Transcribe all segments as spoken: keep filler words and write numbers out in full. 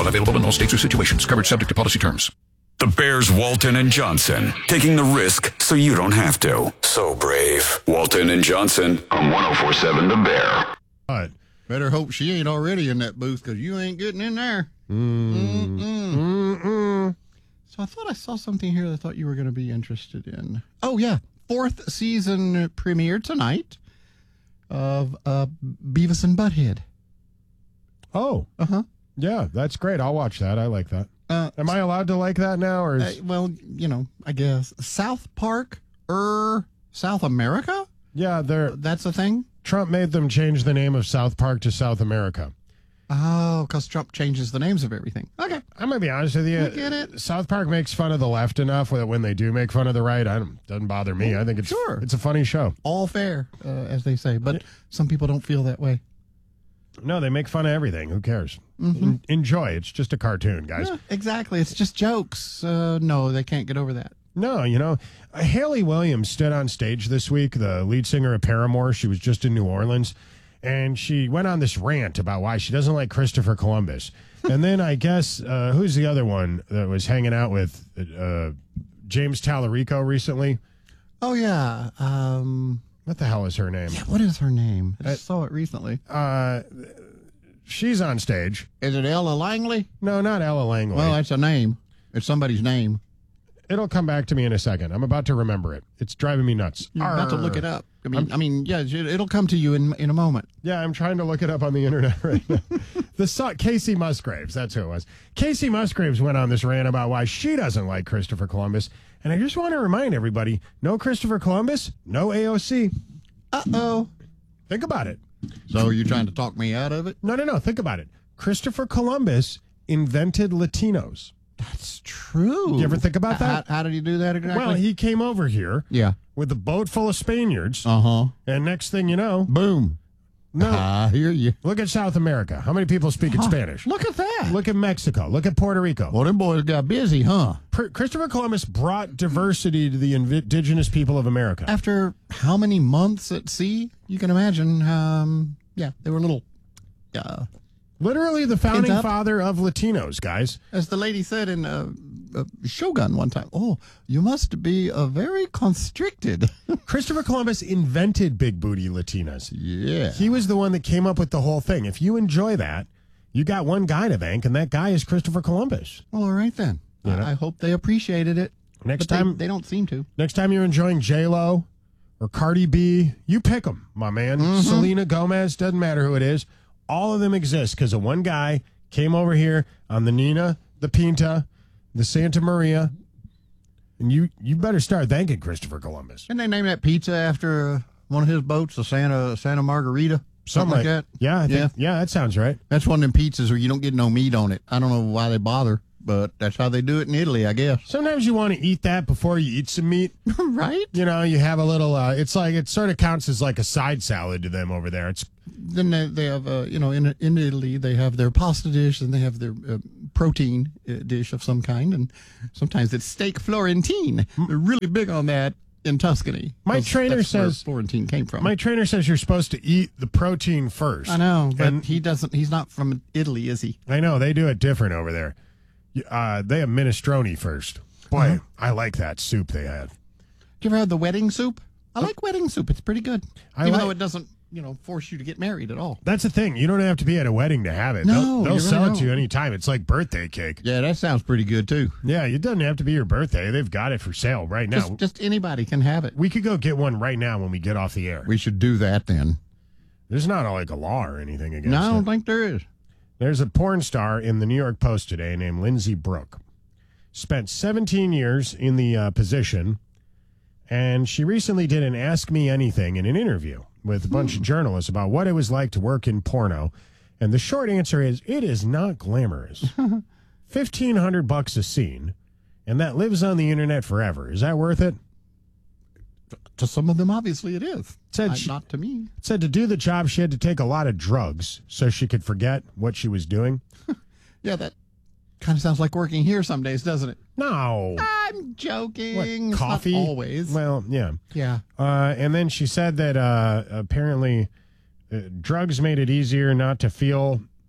Not available in all states or situations. Coverage subject to policy terms. The Bears, Walton and Johnson, taking the risk so you don't have to. So brave. Walton and Johnson on one oh four point seven The Bear. All right. Better hope she ain't already in that booth because you ain't getting in there. Mm. Mm-mm. Mm-mm. So I thought I saw something here that I thought you were going to be interested in. Oh, yeah. Fourth season premiere tonight of uh, Beavis and Butthead. Oh. Uh-huh. Yeah, that's great. I'll watch that. I like that. Uh, Am I allowed to like that now? Or is... uh, well, you know, I guess. South Park, er, South America? Yeah, they're That's a thing? Trump made them change the name of South Park to South America. Oh, because Trump changes the names of everything. Okay. I'm going to be honest with you. I get it. South Park makes fun of the left enough that when they do make fun of the right, I don't, doesn't bother me. I think it's Sure. it's a funny show. All fair, uh, as they say. But some people don't feel that way. No, they make fun of everything. Who cares? Mm-hmm. En- enjoy. It's just a cartoon, guys. Yeah, exactly. It's just jokes. Uh, no, they can't get over that. No, you know, uh, Haley Williams stood on stage this week, the lead singer of Paramore. She was just in New Orleans, and she went on this rant about why she doesn't like Christopher Columbus. And then I guess, uh, who's the other one that was hanging out with uh, James Tallarico recently? Oh, yeah. Um, What the hell is her name? yeah, what is her name? I just saw it recently. Uh, she's on stage. Is it Ella Langley? No, not Ella Langley. Well, that's a name. It's somebody's name. It'll come back to me in a second. I'm about to remember it. It's driving me nuts. You're about to Arr. look it up. I mean, I mean, yeah, it'll come to you in in a moment. Yeah, I'm trying to look it up on the internet right now. the so- Casey Musgraves, that's who it was. Casey Musgraves went on this rant about why she doesn't like Christopher Columbus. And I just want to remind everybody, no Christopher Columbus, no A O C. Uh-oh. Think about it. So you're trying to talk me out of it? No, no, no. Think about it. Christopher Columbus invented Latinos. That's true. You ever think about that? How, how did he do that exactly? Well, he came over here yeah. with a boat full of Spaniards. Uh-huh. And next thing you know, Boom. no. I hear you. Look at South America. How many people speak in Spanish? Look at that. Look at Mexico. Look at Puerto Rico. Well, them boys got busy, huh? Pr- Christopher Columbus brought diversity to the indigenous people of America. After how many months at sea? You can imagine. Um, yeah, they were little. Uh, Literally the founding Pins up. father of Latinos, guys. as the lady said in uh, uh, Shogun one time. Oh, you must be uh, very constricted. Christopher Columbus invented big booty Latinas. yeah. He was the one that came up with the whole thing. If you enjoy that, you got one guy to thank, and that guy is Christopher Columbus. Well, all right then. You know? I I hope they appreciated it. Next but they- time, they don't seem to. next time you're enjoying J-Lo or Cardi B, you pick them, my man. Mm-hmm. Selena Gomez, doesn't matter who it is. All of them exist because of one guy came over here on the Nina, the Pinta, the Santa Maria, and you you better start thanking Christopher Columbus. Didn't they name that pizza after uh, one of his boats, the Santa Santa Margarita? Something like that. Yeah, I think, Yeah. yeah, that sounds right. That's one of them pizzas where you don't get no meat on it. I don't know why they bother, but that's how they do it in Italy, I guess. Sometimes you want to eat that before you eat some meat. Right? You know, you have a little. Uh, it's like it sort of counts as like a side salad to them over there. It's Then they, they have, uh, you know, in in Italy, they have their pasta dish and they have their uh, protein uh, dish of some kind. And sometimes it's steak Florentine. They're really big on that in Tuscany. My 'cause trainer that's where says- Florentine came from. my trainer says you're supposed to eat the protein first. I know, but And- he doesn't. He's not from Italy, is he? I know they do it different over there. You- Uh, they have minestrone first. Boy, I like that soup they had. You ever had the wedding soup? I like wedding soup. It's pretty good. I Even like- though it doesn't, you know, force you to get married at all. That's the thing. You don't have to be at a wedding to have it. No, they'll, they'll you sell really it to you don't. anytime. It's like birthday cake. Yeah, that sounds pretty good, too. Yeah, it doesn't have to be your birthday. They've got it for sale right now. Just, just anybody can have it. We could go get one right now when we get off the air. We should do that then. There's not like a law or anything against No, I don't it. think there is. There's a porn star in the New York Post today named Lindsay Brooke. Spent seventeen years in the uh, position, and she recently did an Ask Me Anything in an interview with a bunch of journalists about what it was like to work in porno. And the short answer is, it is not glamorous. fifteen hundred bucks a scene, and that lives on the internet forever. Is that worth it? To some of them, obviously, it is. Said I- she- not to me. Said to do the job, she had to take a lot of drugs so she could forget what she was doing. Yeah, that kind of sounds like working here some days, doesn't it? No. I'm joking. What, It's coffee? Not always. Well, yeah. yeah. Uh, and then she said that uh, apparently uh, drugs made it easier not to feel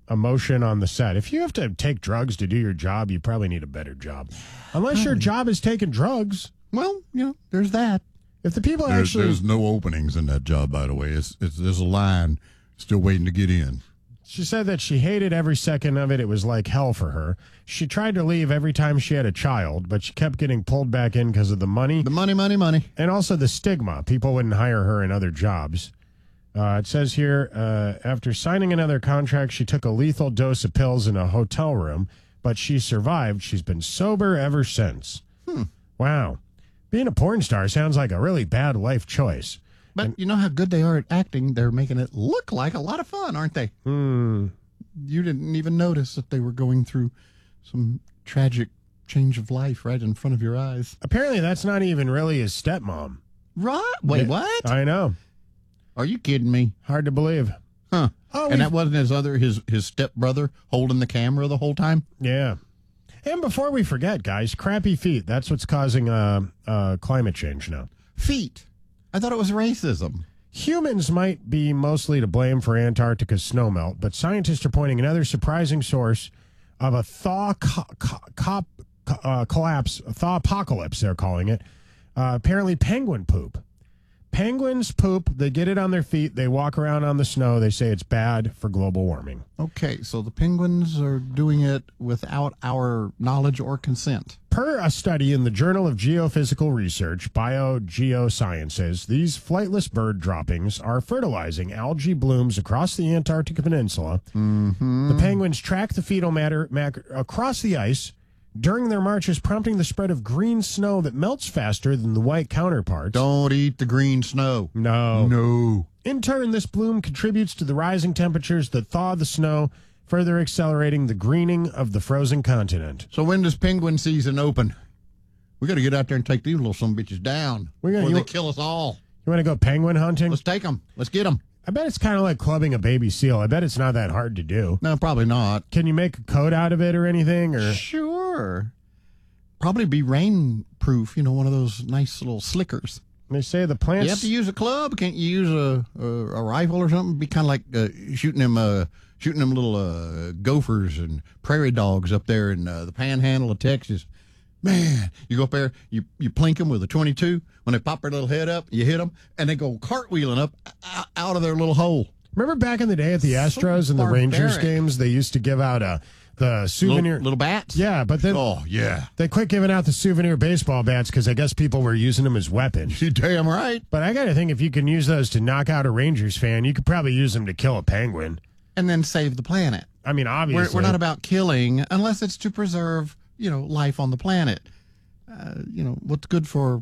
emotion on the set. If you have to take drugs to do your job, you probably need a better job. Unless your job is taking drugs. Well, you know, there's that. If the people There, actually... There's no openings in that job, by the way. It's, it's There's a line still waiting to get in. She said that she hated every second of it. It was like hell for her. She tried to leave every time she had a child, but she kept getting pulled back in because of the money. The money, money, money. And also the stigma. People wouldn't hire her in other jobs. Uh, it says here, uh, after signing another contract, she took a lethal dose of pills in a hotel room, but she survived. She's been sober ever since. Hmm. Wow. Being a porn star sounds like a really bad life choice. But and, you know how good they are at acting? They're making it look like a lot of fun, aren't they? Hmm. You didn't even notice that they were going through some tragic change of life right in front of your eyes. Apparently, that's not even really his stepmom. Right? Wait, Yeah, what? I know. Are you kidding me? Hard to believe. Huh. Oh, and we- that wasn't his other, his, his stepbrother holding the camera the whole time? Yeah. And before we forget, guys, crappy feet. That's what's causing uh, uh, climate change now. Feet. I thought it was racism. Humans might be mostly to blame for Antarctica's snowmelt, but scientists are pointing another surprising source of a thaw co- co- co- uh, collapse, a thaw apocalypse, they're calling it. Uh, apparently penguin poop. Penguins poop, they get it on their feet, they walk around on the snow, they say it's bad for global warming. Okay, so the penguins are doing it without our knowledge or consent. Per a study in the Journal of Geophysical Research, Biogeosciences, these flightless bird droppings are fertilizing algae blooms across the Antarctic Peninsula. Mm-hmm. The penguins track the fetal matter mac- across the ice during their marches, prompting the spread of green snow that melts faster than the white counterparts. Don't eat the green snow. No. No. In turn, this bloom contributes to the rising temperatures that thaw the snow, further accelerating the greening of the frozen continent. So when does penguin season open? We got to get out there and take these little some bitches down We're gonna- before they you- kill us all. You want to go penguin hunting? Let's take them. Let's get them. I bet it's kind of like clubbing a baby seal. I bet it's not that hard to do. No, probably not. Can you make a coat out of it or anything? Or Sure. Probably be rain-proof, you know, one of those nice little slickers. they say the plants. You have to use a club. Can't you use a a, a rifle or something? Be kind of like uh, shooting them, uh, shooting them little uh, gophers and prairie dogs up there in uh, the panhandle of Texas. Man, you go up there, you you plink them with a twenty-two. When they pop their little head up, you hit them, and they go cartwheeling up o- out of their little hole. Remember back in the day at the So Astros and the Rangers barbaric. games, they used to give out a the souvenir. Little, little bats. Yeah, but then Oh, yeah. they quit giving out the souvenir baseball bats because I guess people were using them as weapons. You damn right. But I got to think if you can use those to knock out a Rangers fan, you could probably use them to kill a penguin. And then save the planet. I mean, We're, obviously. we're not about killing unless it's to preserve, you know, life on the planet. Uh, you know, what's good for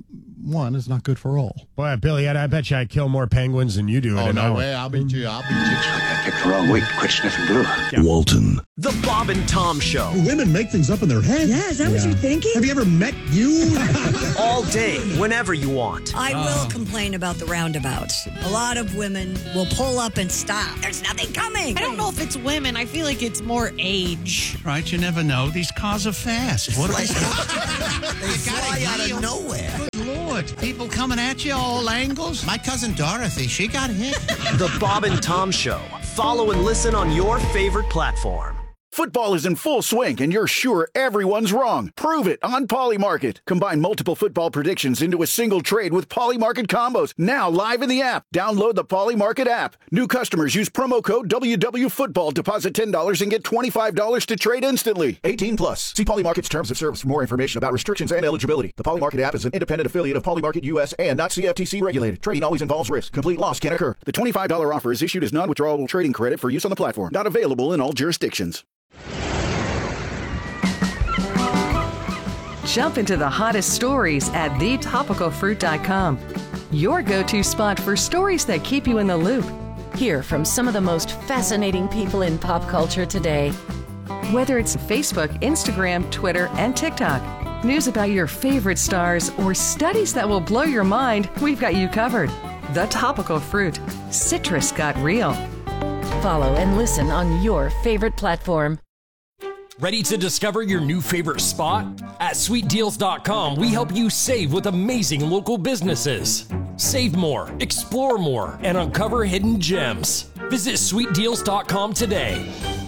one is not good for all. Boy, Billy, I, I bet you I kill more penguins than you do. in an hour. I'll beat you. I'll beat you. I picked the wrong week. Quit sniffing glue. Walton. The Bob and Tom Show. Women make things up in their head. Yeah, is that what you're thinking? Have you ever met you? All day, whenever you want. I will complain about the roundabouts. A lot of women will pull up and stop. There's nothing coming. I don't know if it's women. I feel like it's more age. Right, you never know. These cars are fast. What They fly out of nowhere. Lord, people coming at you all angles. My cousin Dorothy, she got hit. The Bob and Tom Show. Follow and listen on your favorite platform. Football is in full swing, and you're sure everyone's wrong. Prove it on Polymarket. Combine multiple football predictions into a single trade with Polymarket combos. Now live in the app. Download the Polymarket app. New customers use promo code W W Football. Deposit ten dollars and get twenty-five dollars to trade instantly. eighteen plus. See Polymarket's terms of service for more information about restrictions and eligibility. The Polymarket app is an independent affiliate of Polymarket U S and not C F T C regulated. Trading always involves risk. Complete loss can occur. The twenty-five dollars offer is issued as non-withdrawable trading credit for use on the platform. Not available in all jurisdictions. Jump into the hottest stories at the topical fruit dot com. Your go-to spot for stories that keep you in the loop. Hear from some of the most fascinating people in pop culture today. Whether it's Facebook, Instagram, Twitter, and TikTok, news about your favorite stars, or studies that will blow your mind, we've got you covered. The Topical Fruit. Citrus got real. Follow and listen on your favorite platform. Ready to discover your new favorite spot? At sweet deals dot com, we help you save with amazing local businesses. Save more, explore more, and uncover hidden gems. Visit sweet deals dot com today.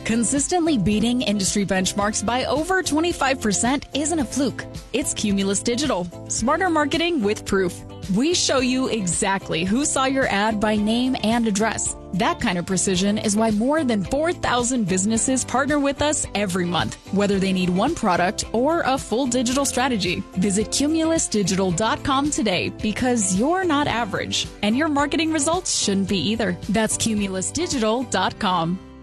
Consistently beating industry benchmarks by over twenty-five percent isn't a fluke. It's Cumulus Digital. Smarter marketing with proof. We show you exactly who saw your ad by name and address. That kind of precision is why more than four thousand businesses partner with us every month, whether they need one product or a full digital strategy. Visit cumulus digital dot com today because you're not average, and your marketing results shouldn't be either. That's cumulus digital dot com.